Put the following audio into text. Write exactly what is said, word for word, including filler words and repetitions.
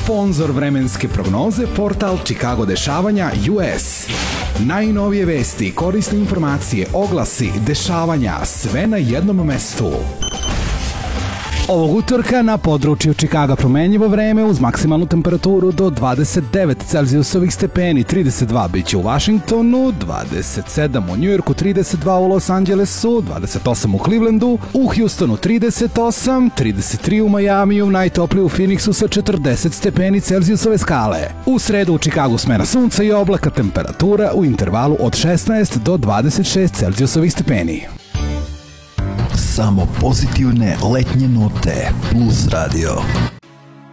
Sponzor vremenske prognoze, portal Chicago dešavanja U S. Najnovije vesti, korisne informacije, oglasi, dešavanja, sve na jednom mestu. Ovog utorka na području Chicaga promenljivo vreme uz maksimalnu temperaturu do dvadeset devet Celzijusovih stepeni, trideset dva biće u Washingtonu, dvadeset sedam u Njujorku, trideset dva u Los Angelesu, dvadeset osam u Clevelandu, u Houstonu trideset osam, trideset tri u Majamiju, najtoplije u Phoenixu sa četrdeset stepeni Celzijusove skale. U sredu u Chicagu smena sunca i oblaka, temperatura u intervalu od šesnaest do dvadeset šest Celzijusovih stepeni. Samo pozitivne letnje note plus radio.